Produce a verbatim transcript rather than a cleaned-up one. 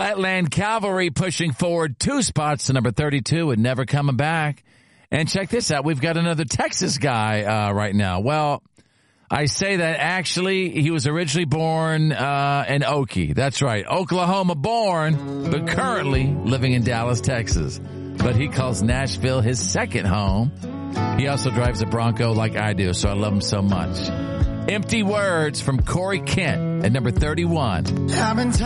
Flatland Cavalry pushing forward two spots to number thirty-two and never coming back. And check this out. We've got another Texas guy uh, right now. Well, I say that actually he was originally born uh, in Okie. That's right. Oklahoma born, but currently living in Dallas, Texas. But he calls Nashville his second home. He also drives a Bronco like I do, so I love him so much. Empty Words from Corey Kent at number thirty-one.